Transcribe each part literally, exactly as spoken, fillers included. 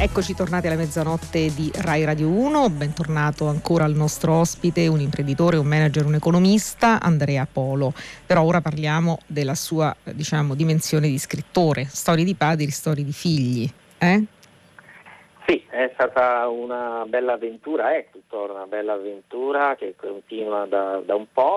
Eccoci tornati alla mezzanotte di Rai Radio uno, bentornato ancora al nostro ospite, un imprenditore, un manager, un economista, Andrea Polo. Però ora parliamo della sua, diciamo, dimensione di scrittore, storie di padri, storie di figli. Eh? Sì, è stata una bella avventura, è tuttora una bella avventura che continua da, da un po'.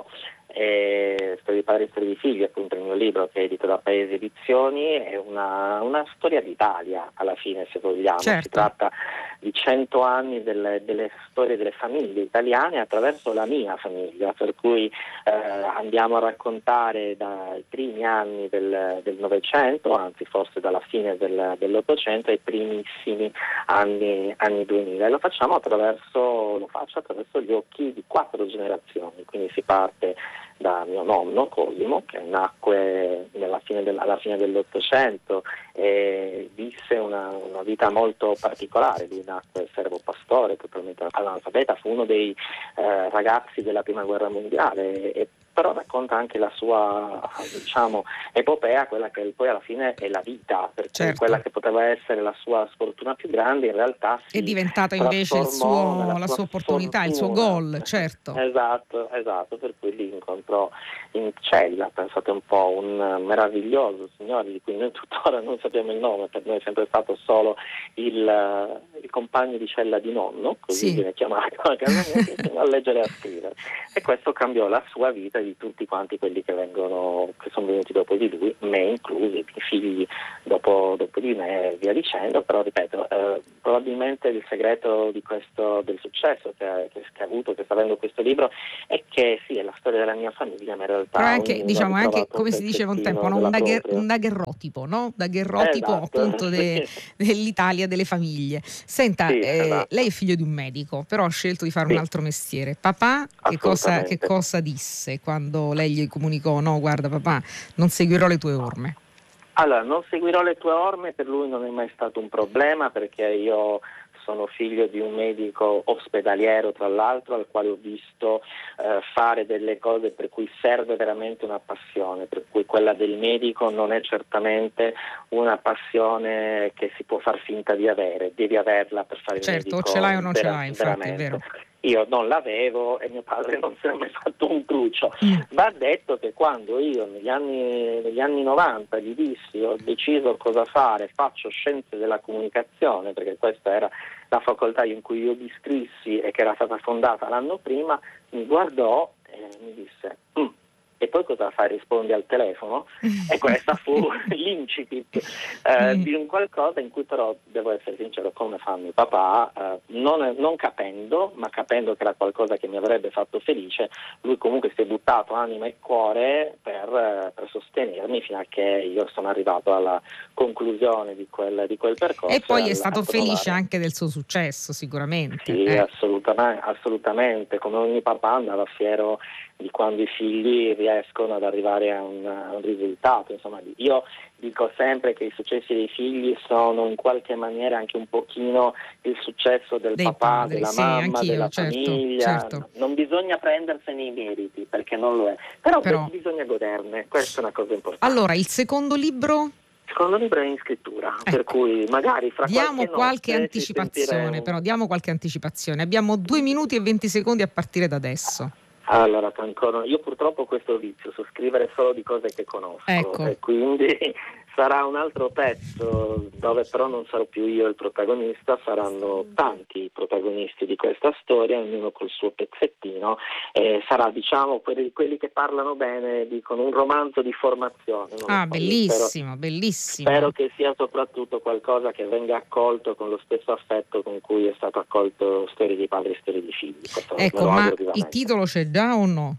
E Storie di padri e storie di figli, appunto il mio libro che è edito da Paese Edizioni, è una, una storia d'Italia alla fine, se vogliamo. Certo. Si tratta di cento anni delle, delle storie delle famiglie italiane attraverso la mia famiglia, per cui eh, andiamo a raccontare dai primi anni del, del Novecento, anzi forse dalla fine del, dell'Ottocento ai primissimi anni, anni duemila, e lo facciamo attraverso, lo faccio attraverso gli occhi di quattro generazioni, quindi si parte da mio nonno Cosimo, che nacque nella fine del, alla fine dell'Ottocento e visse una, una vita molto particolare. Lui nacque servo pastore, totalmente analfabeta, fu uno dei eh, ragazzi della prima guerra mondiale, e però racconta anche la sua, diciamo, epopea, quella che poi alla fine è la vita, perché Certo. quella che poteva essere la sua sfortuna più grande in realtà si è diventata invece il suo, la sua opportunità, il suo gol, certo. Esatto, esatto, per cui li incontrò in cella, pensate un po', un meraviglioso signore di cui noi tuttora non sappiamo il nome, per noi è sempre stato solo il, il compagno di cella di nonno, così Sì. viene chiamato a casa mia, che insegnò a leggere e a scrivere, e questo cambiò la sua vita e di tutti quanti quelli che vengono, che sono venuti dopo di lui, me inclusi, i miei figli dopo, dopo di me e via dicendo. Però ripeto, eh, probabilmente il segreto di questo, del successo che, che, che ha avuto, che sta avendo questo libro, è che sì, è la storia della mia famiglia, ma in realtà Però anche, ognuno diciamo, ha anche ritrovato come un si diceva un tempo, pezzettino no? un, della dagher- propria. un daguerrotipo, no? Daguerrotipo Esatto, appunto de- sì. dell'Italia, delle famiglie. Senta, Sì, eh, esatto. lei è figlio di un medico, però ha scelto di fare Sì. un altro mestiere. Papà che cosa, che Assolutamente. cosa disse quando lei gli comunicò: no, guarda papà, non seguirò le tue orme? Allora, non seguirò le tue orme per lui non è mai stato un problema, perché io sono figlio di un medico ospedaliero, tra l'altro, al quale ho visto eh, fare delle cose per cui serve veramente una passione, per cui quella del medico non è certamente una passione che si può far finta di avere, devi averla per fare il Certo, medico. o ce l'hai o non ce vera- l'hai, infatti, è veramente. vero. Io non l'avevo e mio padre non si è mai fatto un cruccio. Mm. Va detto che quando io negli anni, negli anni novanta gli dissi ho deciso cosa fare, faccio scienze della comunicazione, perché questa era la facoltà in cui io mi iscrissi e che era stata fondata l'anno prima, mi guardò e mi disse mm, e poi cosa fai? Rispondi al telefono? E questa fu l'incipit eh, Mm. di un qualcosa in cui però, devo essere sincero, come fa mio papà, eh, non, non capendo, ma capendo che era qualcosa che mi avrebbe fatto felice, lui comunque si è buttato anima e cuore per, eh, per sostenermi fino a che io sono arrivato alla conclusione di quel, di quel percorso. E poi è al- stato a trovare- felice anche del suo successo, sicuramente. Sì, eh. assolutamente, assolutamente, come ogni papà andava fiero di quando i figli riescono ad arrivare a un, a un risultato. Insomma, io dico sempre che i successi dei figli sono in qualche maniera anche un pochino il successo del Dei papà, padri, della sì, mamma, anch'io, della certo, famiglia. certo. Non bisogna prendersene i meriti, perché non lo è, però, Però- bisogna goderne, questa è una cosa importante. Allora, il secondo libro? Il secondo libro è in scrittura, Ecco. per cui magari fra Diamo qualche qualche notte ci anticipazione, sentiremo. però diamo qualche anticipazione. Abbiamo due minuti e venti secondi a partire da adesso. Allora, ancora, io purtroppo ho questo vizio, so scrivere solo di cose che conosco, Ecco. e quindi sarà un altro pezzo dove però non sarò più io il protagonista, saranno tanti i protagonisti di questa storia, ognuno col suo pezzettino, e sarà, diciamo, quelli, quelli che parlano bene dicono un romanzo di formazione. Non lo Ah, so, bellissimo, spero, bellissimo. spero che sia soprattutto qualcosa che venga accolto con lo stesso affetto con cui è stato accolto Storie di padri e Storie di figli. Questo me Ecco, lo ma auguro il vivamente. titolo c'è già o no?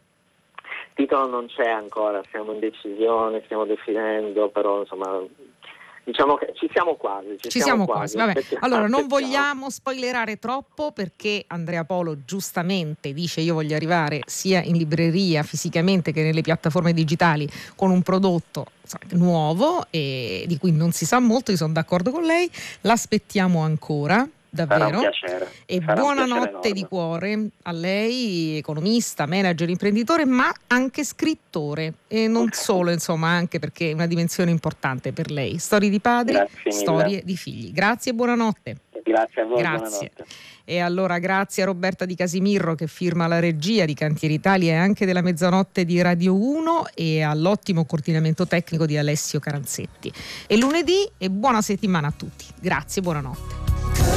Il titolo non c'è ancora, siamo in decisione, stiamo definendo, però insomma diciamo che ci siamo quasi. Ci, Ci siamo quasi, vabbè. aspettiamo- Allora, non aspettiamo. vogliamo spoilerare troppo, perché Andrea Polo giustamente dice: io voglio arrivare sia in libreria fisicamente che nelle piattaforme digitali con un prodotto, insomma, nuovo e di cui non si sa molto. Io sono d'accordo con lei, l'aspettiamo ancora. Sarà un Davvero. piacere. E Sarà un buonanotte piacere di enorme. cuore a lei, economista, manager, imprenditore, ma anche scrittore, e non solo, insomma, anche perché è una dimensione importante per lei. Storie di padri, Grazie mille. storie di figli. Grazie e buonanotte. Grazie a voi, Grazie. buonanotte. E allora grazie a Roberta Di Casimirro che firma la regia di Cantieri Italia e anche della Mezzanotte di Radio uno, e all'ottimo coordinamento tecnico di Alessio Caranzetti. E lunedì e buona settimana a tutti. Grazie, buonanotte.